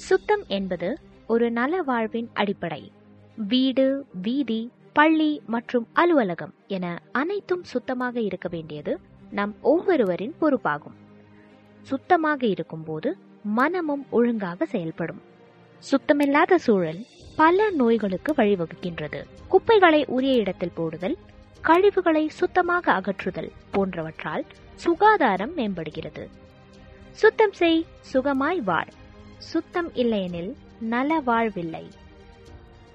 சுத்தம் என்பது ஒரு நல வாழ்வின் அடிப்படை. வீடு, வீதி, பள்ளி மற்றும் அலுவலகம் என அனைத்தும் சுத்தமாக இருக்க வேண்டியது நம் ஒவ்வொருவரின் பொறுப்பாகும். சுத்தமாக இருக்கும்போது மனமும் ஒழுங்காக செயல்படும். சுத்தமில்லாத சூழல் பல நோய்களுக்கு வழிவகுக்கின்றது. குப்பைகளை உரிய இடத்தில் போடுதல், கழிவுகளை சுத்தமாக அகற்றுதல் போன்றவற்றால் சுகாதாரம் மேம்படுகிறது. சுத்தம் செய், சுகமாய் வாழ். சுத்தம் இல்லையெனில் நல வாழ்வில்லை.